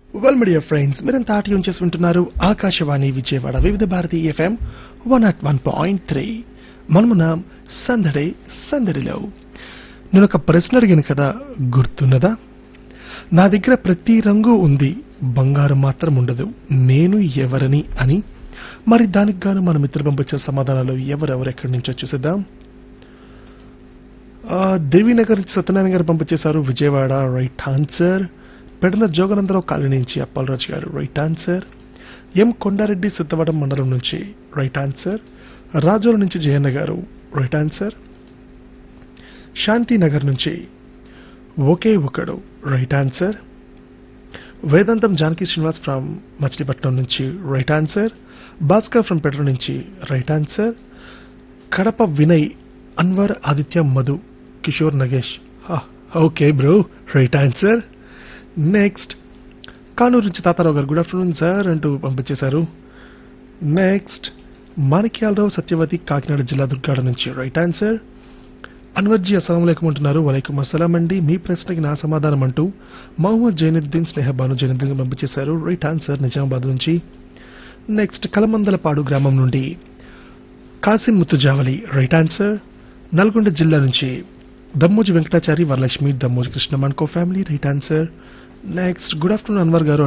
Well media friends మీరంతా tune చేసి వింటున్నారు ఆకాశవాణి విజయవాడ వివిధ భారతి ఎఫ్ఎం 101.3. మనమున్నాం సందడి సందడిలో. నేను ఒక ప్రశ్న అడిగాను కదా, గుర్తున్నదా? నా దగ్గర ప్రతి రంగు ఉంది, బంగారం మాత్రం ఉండదు, నేను ఎవరని అని. మరి దానికి గాను మన మిత్రులు పంపించే సమాధానాలు ఎవరెవరు ఎక్కడి నుంచో చూసేద్దాం. దేవీనగర్ సత్యనారాయణ గారు పంపించేశారు, Vijayawada right answer. Pedana Jogananda Rao colony నుంచి అప్పాలరాజు గారు రైట్ ఆన్సర్. ఎం కొండారెడ్డి సిద్ధవడం మండలం నుంచి రైట్ ఆన్సర్. రాజోల నుంచి జయన్న గారు రైట్ ఆన్సర్. శాంతినగర్ నుంచి ఒకే ఒకడు right answer. Vedantam Janaki Srinivas from Machilipatnam నుంచి రైట్ ఆన్సర్. భాస్కర్ ఫ్రమ్ పెట్ర నుంచి right answer. Kadapa Vinay, Anwar, Aditya, Madhu, Kishore, Nagesh okay bro right answer. Next Kanuru నుంచి తాతారావు గారు గుడ్ ఆఫ్టర్నూన్ సార్ అంటూ పంపించేశారు. నెక్స్ట్ మాణిక్యాలరావు సత్యవతి కాకినాడ జిల్లా దుర్గాడ నుంచి రైట్ ఆన్సర్. అన్వర్జీ అస్సలం అంటున్నారు. వలైకుం అస్సలాం అండి, మీ ప్రశ్నకి నా సమాధానం అంటూ మహమ్మద్ జైనుద్దీన్ స్నేహబాను జైనుద్దీన్ పంపించేశారు రైట్ ఆన్సర్ నిజామాబాద్ నుంచి. నెక్స్ట్ కలమందలపాడు గ్రామం నుండి కాసిం ముత్తుజావలి రైట్ ఆన్సర్. నల్గొండ జిల్లా నుంచి Dammoji Venkatachari, Varalakshmi, Dammoji Krishna మన్కో family right answer. Next good afternoon Anwar గారు